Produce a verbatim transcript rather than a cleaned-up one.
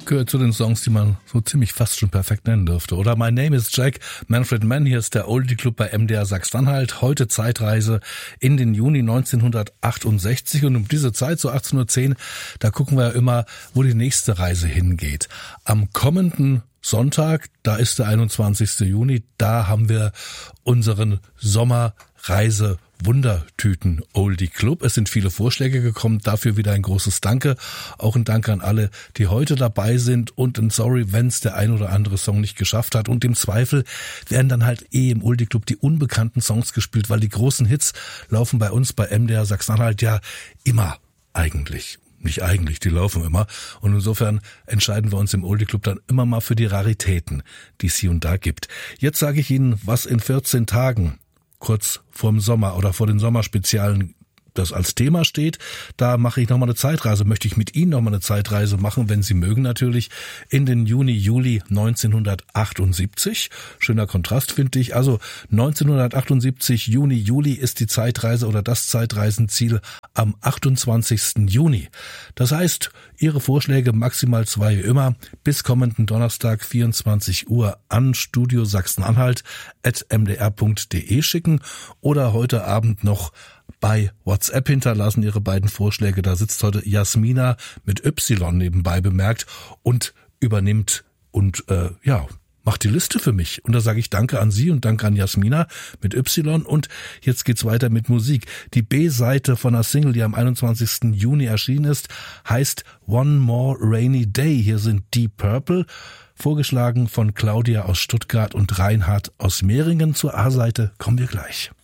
Gehört zu den Songs, die man so ziemlich fast schon perfekt nennen dürfte. Oder My Name is Jack, Manfred Mann, hier ist der Oldie Club bei M D R Sachsen-Anhalt. Heute Zeitreise in den Juni neunzehnhundertachtundsechzig und um diese Zeit, so achtzehn Uhr zehn, da gucken wir ja immer, wo die nächste Reise hingeht. Am kommenden Sonntag, da ist der einundzwanzigsten Juni, da haben wir unseren Sommerreise Wundertüten Oldie Club. Es sind viele Vorschläge gekommen, dafür wieder ein großes Danke. Auch ein Dank an alle, die heute dabei sind und ein Sorry, wenn es der ein oder andere Song nicht geschafft hat. Und im Zweifel werden dann halt eh im Oldie Club die unbekannten Songs gespielt, weil die großen Hits laufen bei uns bei M D R Sachsen-Anhalt ja immer eigentlich. Nicht eigentlich, die laufen immer. Und insofern entscheiden wir uns im Oldie Club dann immer mal für die Raritäten, die es hier und da gibt. Jetzt sage ich Ihnen, was in vierzehn Tagen kurz vorm Sommer oder vor den Sommerspezialen das als Thema steht. Da mache ich nochmal eine Zeitreise, möchte ich mit Ihnen nochmal eine Zeitreise machen, wenn Sie mögen natürlich, in den Juni, Juli neunzehnhundertachtundsiebzig. Schöner Kontrast, finde ich. Also neunzehnhundertachtundsiebzig, Juni, Juli ist die Zeitreise oder das Zeitreisenziel am achtundzwanzigsten Juni. Das heißt, Ihre Vorschläge maximal zwei immer bis kommenden Donnerstag vierundzwanzig Uhr an studio sachsen-anhalt at m d r punkt d e schicken oder heute Abend noch bei WhatsApp hinterlassen Ihre beiden Vorschläge. Da sitzt heute Jasmina mit Y nebenbei bemerkt und übernimmt und äh, ja macht die Liste für mich. Und da sage ich Danke an Sie und Danke an Jasmina mit Y. Und jetzt geht's weiter mit Musik. Die B-Seite von einer Single, die am einundzwanzigsten Juni erschienen ist, heißt One More Rainy Day. Hier sind Deep Purple, vorgeschlagen von Claudia aus Stuttgart und Reinhard aus Mehringen. Zur A-Seite kommen wir gleich.